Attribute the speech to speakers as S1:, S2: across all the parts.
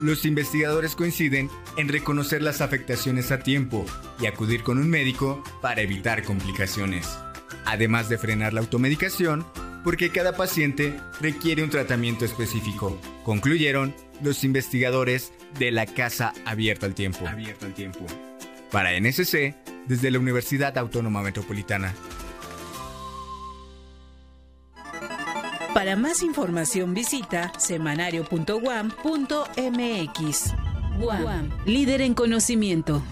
S1: Los investigadores coinciden en reconocer las afectaciones a tiempo y acudir con un médico para evitar complicaciones, además de frenar la automedicación, porque cada paciente requiere un tratamiento específico, concluyeron los investigadores de la Casa Abierta al Tiempo. Para NSC, desde la Universidad Autónoma Metropolitana.
S2: Para más información visita semanario.uam.mx. UAM, líder en conocimiento.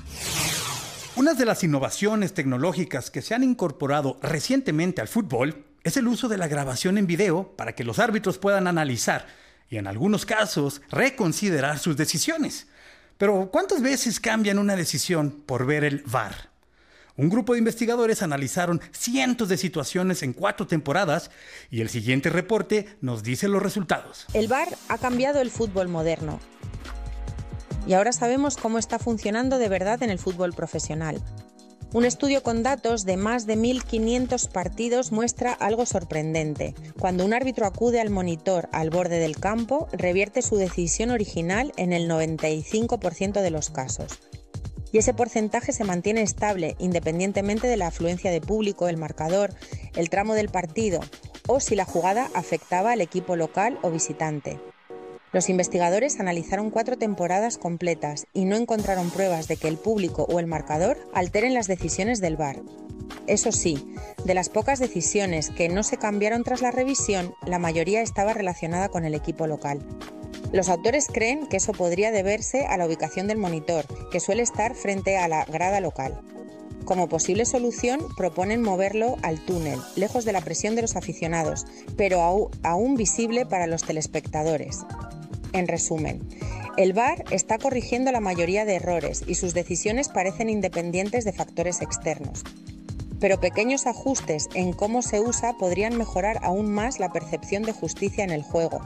S3: Una de las innovaciones tecnológicas que se han incorporado recientemente al fútbol es el uso de la grabación en video para que los árbitros puedan analizar y en algunos casos reconsiderar sus decisiones. Pero ¿cuántas veces cambian una decisión por ver el VAR? Un grupo de investigadores analizaron cientos de situaciones en 4 temporadas y el siguiente reporte nos dice los resultados.
S4: El VAR ha cambiado el fútbol moderno y ahora sabemos cómo está funcionando de verdad en el fútbol profesional. Un estudio con datos de más de 1.500 partidos muestra algo sorprendente. Cuando un árbitro acude al monitor al borde del campo, revierte su decisión original en el 95% de los casos. Y ese porcentaje se mantiene estable independientemente de la afluencia de público, el marcador, el tramo del partido o si la jugada afectaba al equipo local o visitante. Los investigadores analizaron 4 temporadas completas y no encontraron pruebas de que el público o el marcador alteren las decisiones del VAR. Eso sí, de las pocas decisiones que no se cambiaron tras la revisión, la mayoría estaba relacionada con el equipo local. Los autores creen que eso podría deberse a la ubicación del monitor, que suele estar frente a la grada local. Como posible solución, proponen moverlo al túnel, lejos de la presión de los aficionados, pero aún visible para los telespectadores. En resumen, el VAR está corrigiendo la mayoría de errores y sus decisiones parecen independientes de factores externos. Pero pequeños ajustes en cómo se usa podrían mejorar aún más la percepción de justicia en el juego.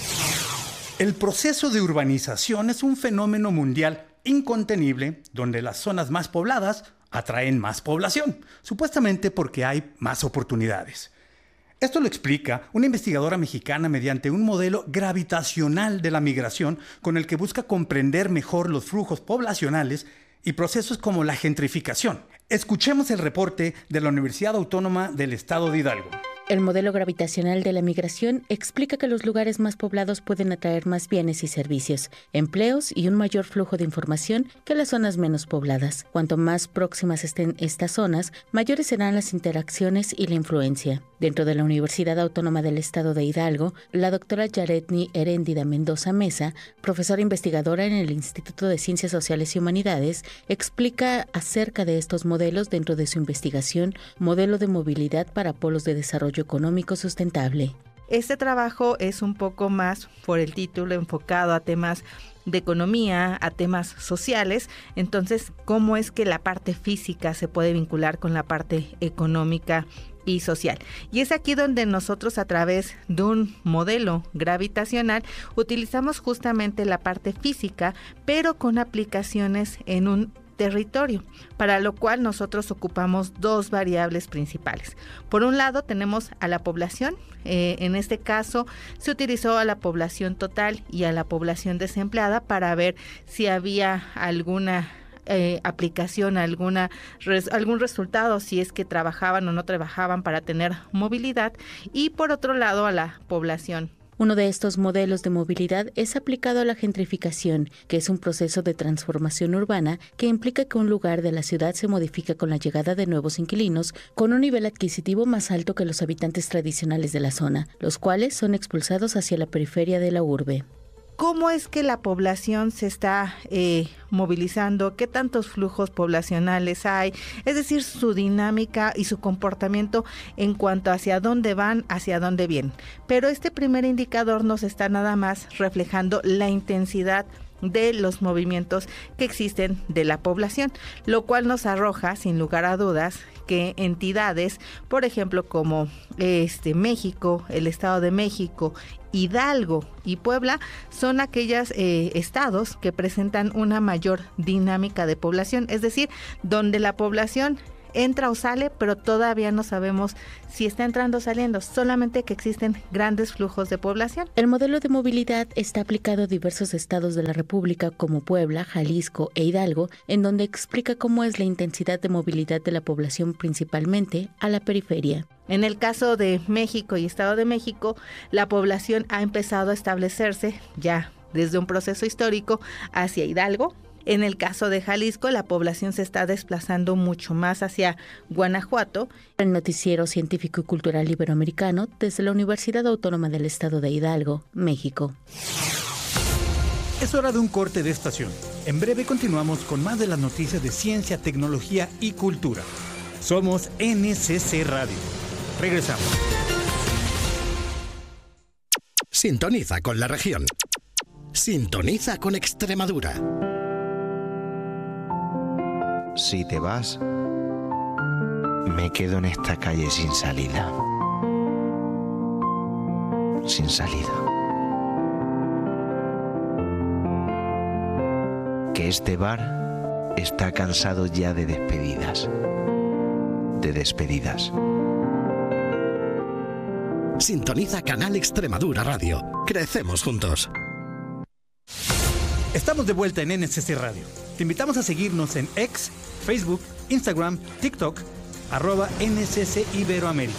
S3: El proceso de urbanización es un fenómeno mundial incontenible donde las zonas más pobladas atraen más población, supuestamente porque hay más oportunidades. Esto lo explica una investigadora mexicana mediante un modelo gravitacional de la migración con el que busca comprender mejor los flujos poblacionales y procesos como la gentrificación. Escuchemos el reporte de la Universidad Autónoma del Estado de Hidalgo.
S5: El modelo gravitacional de la migración explica que los lugares más poblados pueden atraer más bienes y servicios, empleos y un mayor flujo de información que las zonas menos pobladas. Cuanto más próximas estén estas zonas, mayores serán las interacciones y la influencia. Dentro de la Universidad Autónoma del Estado de Hidalgo, la doctora Yaretni Heréndida Mendoza Mesa, profesora investigadora en el Instituto de Ciencias Sociales y Humanidades, explica acerca de estos modelos dentro de su investigación Modelo de Movilidad para Polos de Desarrollo Económico Sustentable.
S6: Este trabajo es un poco más, por el título, enfocado a temas de economía, a temas sociales. Entonces, ¿cómo es que la parte física se puede vincular con la parte económica y social? Y es aquí donde nosotros, a través de un modelo gravitacional, utilizamos justamente la parte física, pero con aplicaciones en un territorio, para lo cual nosotros ocupamos 2 variables principales. Por un lado tenemos a la población, en este caso se utilizó a la población total y a la población desempleada para ver si había alguna aplicación, algún resultado, si es que trabajaban o no trabajaban para tener movilidad, y por otro lado a la población.
S5: Uno de estos modelos de movilidad es aplicado a la gentrificación, que es un proceso de transformación urbana que implica que un lugar de la ciudad se modifica con la llegada de nuevos inquilinos con un nivel adquisitivo más alto que los habitantes tradicionales de la zona, los cuales son expulsados hacia la periferia de la urbe.
S6: ¿Cómo es que la población se está movilizando? ¿Qué tantos flujos poblacionales hay? Es decir, su dinámica y su comportamiento en cuanto hacia dónde van, hacia dónde vienen. Pero este primer indicador nos está nada más reflejando la intensidad de los movimientos que existen de la población, lo cual nos arroja, sin lugar a dudas, que entidades, por ejemplo, como México, el Estado de México, Hidalgo y Puebla, son aquellos estados que presentan una mayor dinámica de población, es decir, donde la población entra o sale, pero todavía no sabemos si está entrando o saliendo, solamente que existen grandes flujos de población.
S5: El modelo de movilidad está aplicado a diversos estados de la República como Puebla, Jalisco e Hidalgo, en donde explica cómo es la intensidad de movilidad de la población principalmente a la periferia.
S6: En el caso de México y Estado de México, la población ha empezado a establecerse ya desde un proceso histórico hacia Hidalgo. En el caso de Jalisco, la población se está desplazando mucho más hacia Guanajuato.
S5: El noticiero científico y cultural iberoamericano desde la Universidad Autónoma del Estado de Hidalgo, México.
S3: Es hora de un corte de estación. En breve continuamos con más de las noticias de ciencia, tecnología y cultura. Somos NCC Radio. Regresamos.
S7: Sintoniza con la región. Sintoniza con Extremadura.
S8: Si te vas, me quedo en esta calle sin salida. Sin salida. Que este bar está cansado ya de despedidas. De despedidas.
S7: Sintoniza Canal Extremadura Radio. Crecemos juntos.
S3: Estamos de vuelta en NCC Radio. Te invitamos a seguirnos en X, Facebook, Instagram, TikTok, @NCC Iberoamérica.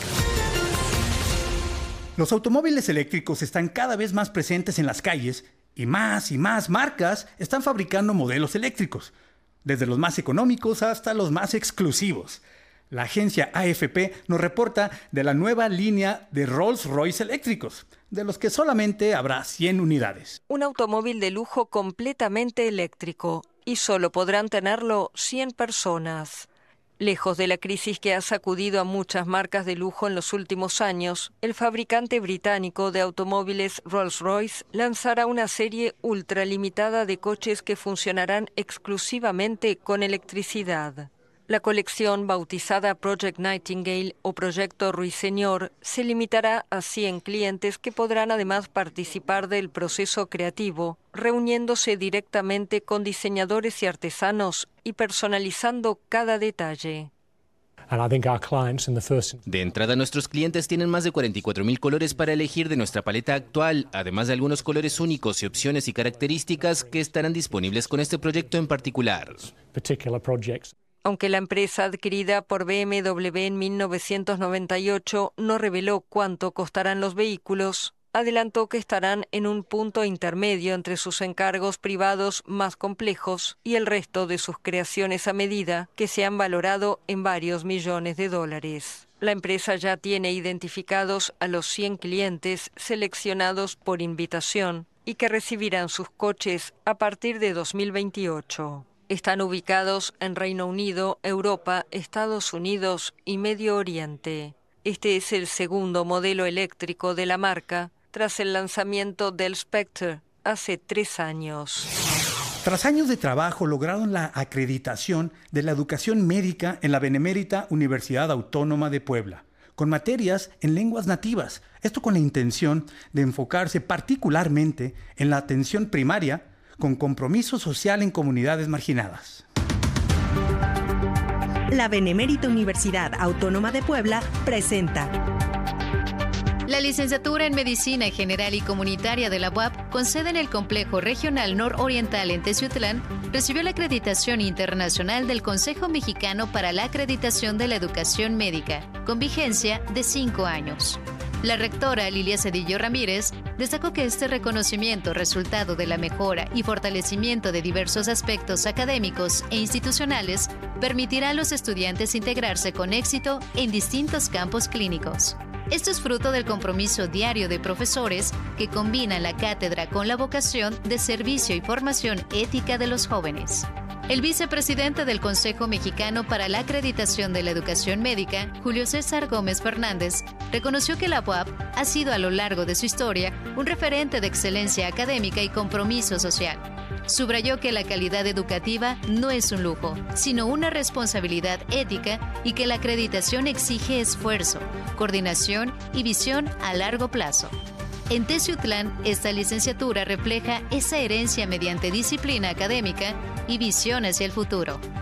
S3: Los automóviles eléctricos están cada vez más presentes en las calles y más marcas están fabricando modelos eléctricos, desde los más económicos hasta los más exclusivos. La agencia AFP nos reporta de la nueva línea de Rolls-Royce eléctricos, de los que solamente habrá 100 unidades.
S9: Un automóvil de lujo completamente eléctrico, y solo podrán tenerlo 100 personas. Lejos de la crisis que ha sacudido a muchas marcas de lujo en los últimos años, el fabricante británico de automóviles Rolls-Royce lanzará una serie ultralimitada de coches que funcionarán exclusivamente con electricidad. La colección, bautizada Project Nightingale o Proyecto Ruiseñor, se limitará a 100 clientes que podrán además participar del proceso creativo, reuniéndose directamente con diseñadores y artesanos y personalizando cada detalle.
S10: De entrada, nuestros clientes tienen más de 44,000 colores para elegir de nuestra paleta actual, además de algunos colores únicos y opciones y características que estarán disponibles con este proyecto en particular.
S9: Aunque la empresa adquirida por BMW en 1998 no reveló cuánto costarán los vehículos, adelantó que estarán en un punto intermedio entre sus encargos privados más complejos y el resto de sus creaciones a medida, que se han valorado en varios millones de dólares. La empresa ya tiene identificados a los 100 clientes seleccionados por invitación y que recibirán sus coches a partir de 2028. Están ubicados en Reino Unido, Europa, Estados Unidos y Medio Oriente. Este es el segundo modelo eléctrico de la marca, tras el lanzamiento del Spectre hace 3 años.
S3: Tras años de trabajo, lograron la acreditación de la educación médica en la Benemérita Universidad Autónoma de Puebla, con materias en lenguas nativas. Esto con la intención de enfocarse particularmente en la atención primaria, con compromiso social en comunidades marginadas.
S11: La Benemérita Universidad Autónoma de Puebla presenta
S12: la licenciatura en Medicina General y Comunitaria de la UAP, con sede en el Complejo Regional Nororiental en Teciutlán, recibió la acreditación internacional del Consejo Mexicano para la Acreditación de la Educación Médica, con vigencia de 5 años. La rectora Lilia Cedillo Ramírez destacó que este reconocimiento, resultado de la mejora y fortalecimiento de diversos aspectos académicos e institucionales, permitirá a los estudiantes integrarse con éxito en distintos campos clínicos. Esto es fruto del compromiso diario de profesores que combinan la cátedra con la vocación de servicio y formación ética de los jóvenes. El vicepresidente del Consejo Mexicano para la Acreditación de la Educación Médica, Julio César Gómez Fernández, reconoció que la UAP ha sido a lo largo de su historia un referente de excelencia académica y compromiso social. Subrayó que la calidad educativa no es un lujo, sino una responsabilidad ética y que la acreditación exige esfuerzo, coordinación y visión a largo plazo. En Teciutlán, esta licenciatura refleja esa herencia mediante disciplina académica y visión hacia el futuro.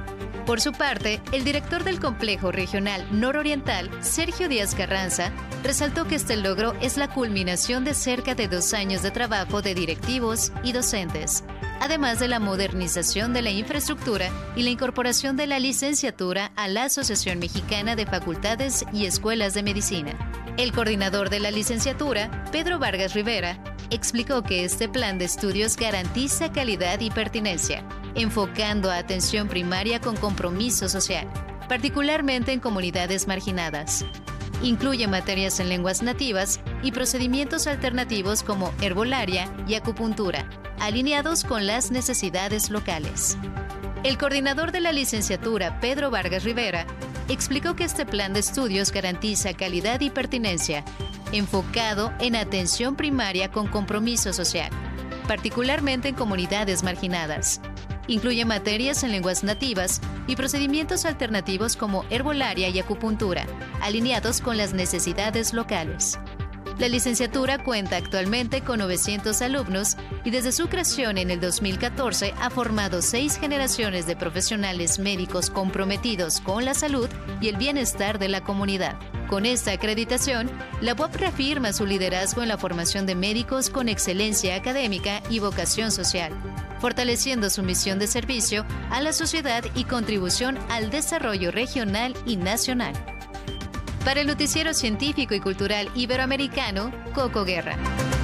S12: Por su parte, el director del Complejo Regional Nororiental, Sergio Díaz Carranza, resaltó que este logro es la culminación de cerca de 2 años de trabajo de directivos y docentes, además de la modernización de la infraestructura y la incorporación de la licenciatura a la Asociación Mexicana de Facultades y Escuelas de Medicina. El coordinador de la licenciatura, Pedro Vargas Rivera, explicó que este plan de estudios garantiza calidad y pertinencia, enfocando a atención primaria con compromiso social, particularmente en comunidades marginadas. Incluye materias en lenguas nativas y procedimientos alternativos como herbolaria y acupuntura, alineados con las necesidades locales. El coordinador de la licenciatura, Pedro Vargas Rivera, explicó que este plan de estudios garantiza calidad y pertinencia, enfocado en atención primaria con compromiso social, particularmente en comunidades marginadas. Incluye materias en lenguas nativas y procedimientos alternativos como herbolaria y acupuntura, alineados con las necesidades locales. La licenciatura cuenta actualmente con 900 alumnos y desde su creación en el 2014 ha formado 6 generaciones de profesionales médicos comprometidos con la salud y el bienestar de la comunidad. Con esta acreditación, la UAP reafirma su liderazgo en la formación de médicos con excelencia académica y vocación social, fortaleciendo su misión de servicio a la sociedad y contribución al desarrollo regional y nacional. Para el Noticiero Científico y Cultural Iberoamericano, Coco Guerra.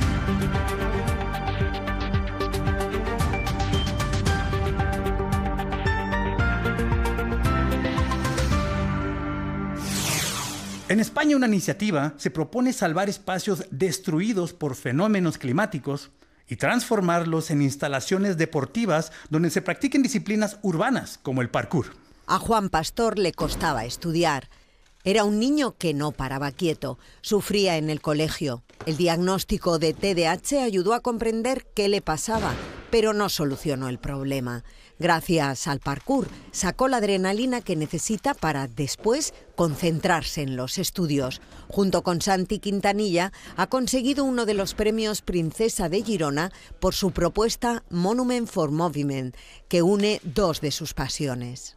S3: En España, una iniciativa se propone salvar espacios destruidos por fenómenos climáticos y transformarlos en instalaciones deportivas donde se practiquen disciplinas urbanas como el parkour.
S13: A Juan Pastor le costaba estudiar. Era un niño que no paraba quieto, sufría en el colegio. El diagnóstico de TDAH ayudó a comprender qué le pasaba, pero no solucionó el problema. Gracias al parkour, sacó la adrenalina que necesita para después concentrarse en los estudios. Junto con Santi Quintanilla, ha conseguido uno de los premios Princesa de Girona por su propuesta Monument for Movement, que une 2 de sus pasiones.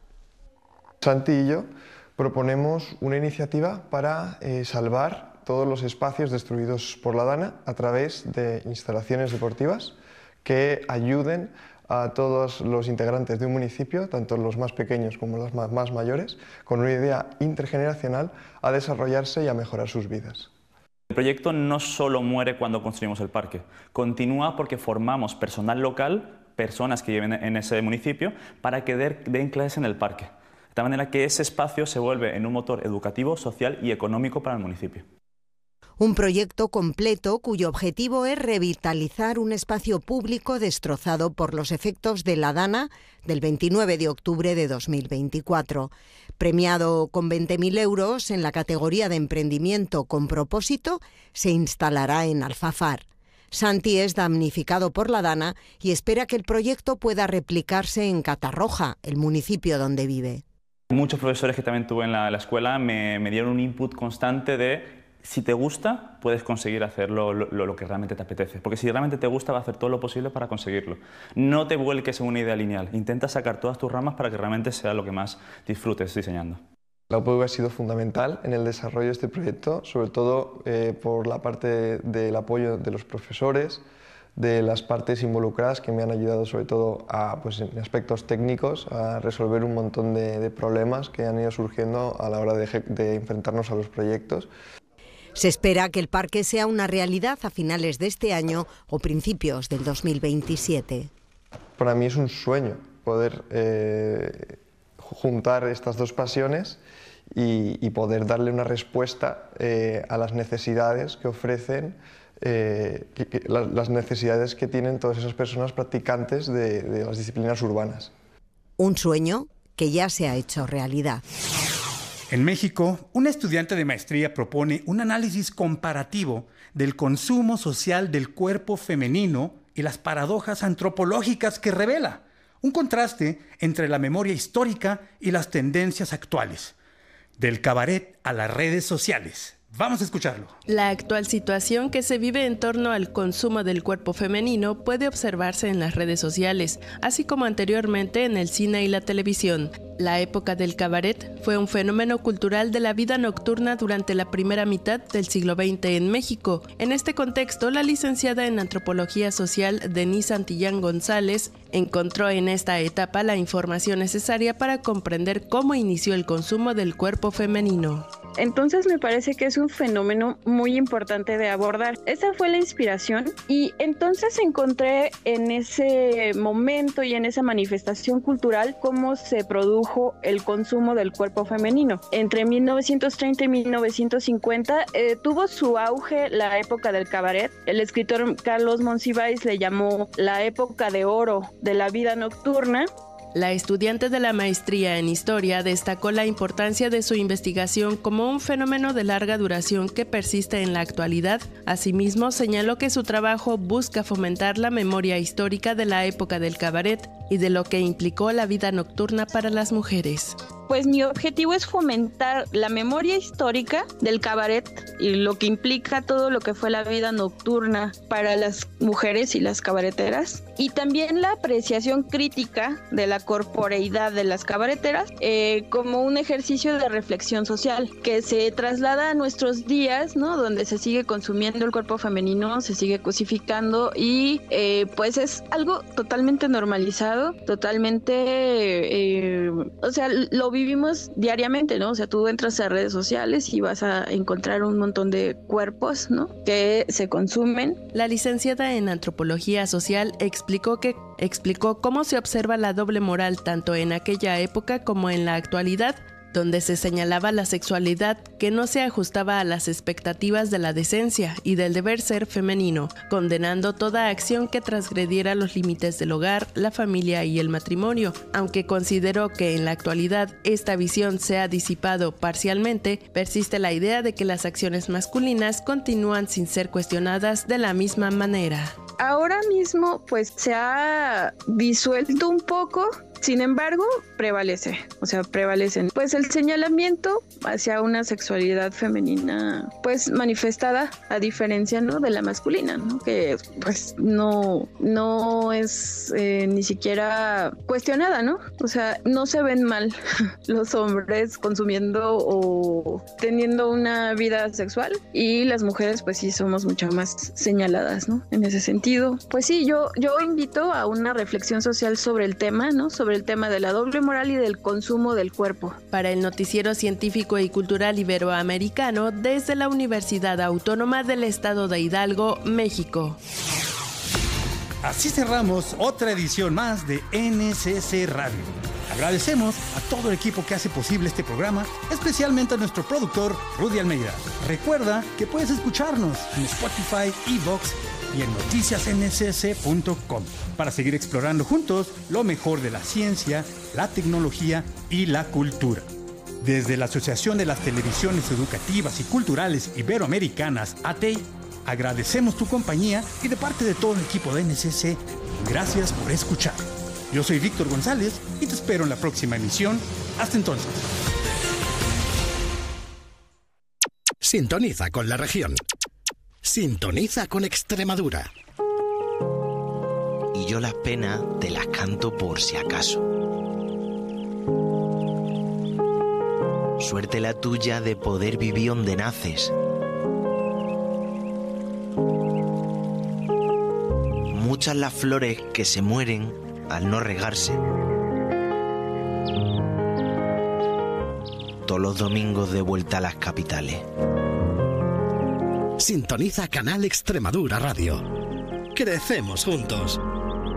S14: Santi y yo proponemos una iniciativa para salvar todos los espacios destruidos por la Dana a través de instalaciones deportivas que ayuden a todos los integrantes de un municipio, tanto los más pequeños como los más mayores, con una idea intergeneracional a desarrollarse y a mejorar sus vidas.
S15: El proyecto no solo muere cuando construimos el parque, continúa porque formamos personal local, personas que viven en ese municipio, para que den clases en el parque. De tal manera que ese espacio se vuelve en un motor educativo, social y económico para el municipio.
S13: Un proyecto completo cuyo objetivo es revitalizar un espacio público destrozado por los efectos de la Dana del 29 de octubre de 2024. Premiado con 20.000 euros en la categoría de emprendimiento con propósito, se instalará en Alfafar. Santi es damnificado por la Dana y espera que el proyecto pueda replicarse en Catarroja, el municipio donde vive.
S15: Muchos profesores que también tuve en la escuela me dieron un input constante de: si te gusta, puedes conseguir hacer lo que realmente te apetece. Porque si realmente te gusta, vas a hacer todo lo posible para conseguirlo. No te vuelques en una idea lineal. Intenta sacar todas tus ramas para que realmente sea lo que más disfrutes diseñando.
S14: La UPV ha sido fundamental en el desarrollo de este proyecto, sobre todo por la parte del apoyo de los profesores, de las partes involucradas que me han ayudado sobre todo en aspectos técnicos a resolver un montón de problemas que han ido surgiendo a la hora de enfrentarnos a los proyectos.
S13: Se espera que el parque sea una realidad a finales de este año o principios del 2027.
S14: Para mí es un sueño poder juntar estas 2 pasiones y poder darle una respuesta a las necesidades que ofrecen, las necesidades que tienen todas esas personas practicantes de las disciplinas urbanas.
S13: Un sueño que ya se ha hecho realidad.
S3: En México, un estudiante de maestría propone un análisis comparativo del consumo social del cuerpo femenino y las paradojas antropológicas que revela. Un contraste entre la memoria histórica y las tendencias actuales. Del cabaret a las redes sociales, Vamos a escucharlo.
S16: La actual situación que se vive en torno al consumo del cuerpo femenino puede observarse en las redes sociales, así como anteriormente en el cine y la televisión. La época del cabaret fue un fenómeno cultural de la vida nocturna durante la primera mitad del siglo XX en México. En este contexto, la licenciada en Antropología Social Denise Santillán González encontró en esta etapa la información necesaria para comprender cómo inició el consumo del cuerpo femenino.
S17: Entonces me parece que es un fenómeno muy importante de abordar. Esa fue la inspiración y entonces encontré en ese momento y en esa manifestación cultural cómo se produjo el consumo del cuerpo femenino. Entre 1930 y 1950 tuvo su auge la época del cabaret. El escritor Carlos Monsiváis le llamó la época de oro de la vida nocturna.
S16: La estudiante de la maestría en Historia destacó la importancia de su investigación como un fenómeno de larga duración que persiste en la actualidad. Asimismo, señaló que su trabajo busca fomentar la memoria histórica de la época del cabaret y de lo que implicó la vida nocturna para las mujeres.
S17: Pues mi objetivo es fomentar la memoria histórica del cabaret y lo que implica todo lo que fue la vida nocturna para las mujeres y las cabareteras, y también la apreciación crítica de la corporeidad de las cabareteras como un ejercicio de reflexión social que se traslada a nuestros días, ¿no? Donde se sigue consumiendo el cuerpo femenino, se sigue cosificando y pues es algo totalmente normalizado, totalmente, o sea, lo vivimos diariamente, ¿no? O sea, tú entras a redes sociales y vas a encontrar un montón de cuerpos, ¿no? Que se consumen.
S16: La licenciada en Antropología Social explicó cómo se observa la doble moral tanto en aquella época como en la actualidad, donde se señalaba la sexualidad que no se ajustaba a las expectativas de la decencia y del deber ser femenino, condenando toda acción que transgrediera los límites del hogar, la familia y el matrimonio. Aunque consideró que en la actualidad esta visión se ha disipado parcialmente, persiste la idea de que las acciones masculinas continúan sin ser cuestionadas de la misma manera.
S17: Ahora mismo pues se ha disuelto un poco, sin embargo prevalecen pues el señalamiento hacia una sexualidad femenina pues manifestada, a diferencia, ¿no?, de la masculina, ¿no?, que pues no es ni siquiera cuestionada, ¿no? O sea, no se ven mal los hombres consumiendo o teniendo una vida sexual, y las mujeres pues sí somos mucho más señaladas, ¿no?, en ese sentido. Pues sí, yo invito a una reflexión social sobre el tema, ¿no?, sobre el tema de la doble moral y del consumo del cuerpo.
S16: Para el Noticiero Científico y Cultural Iberoamericano, desde la Universidad Autónoma del Estado de Hidalgo, México.
S3: Así cerramos otra edición más de NCC Radio. Agradecemos a todo el equipo que hace posible este programa, especialmente a nuestro productor Rudy Almeida. Recuerda que puedes escucharnos en Spotify, iVoox y en noticiasncc.com para seguir explorando juntos lo mejor de la ciencia, la tecnología y la cultura. Desde la Asociación de las Televisiones Educativas y Culturales Iberoamericanas, ATEI, agradecemos tu compañía y de parte de todo el equipo de NCC, gracias por escuchar. Yo soy Víctor González y te espero en la próxima emisión. Hasta entonces.
S7: Sintoniza con la región. Sintoniza con Extremadura.
S8: Y yo las penas te las canto por si acaso. Suerte la tuya de poder vivir donde naces. Muchas las flores que se mueren al no regarse. Todos los domingos de vuelta a las capitales.
S7: Sintoniza Canal Extremadura Radio. Crecemos juntos.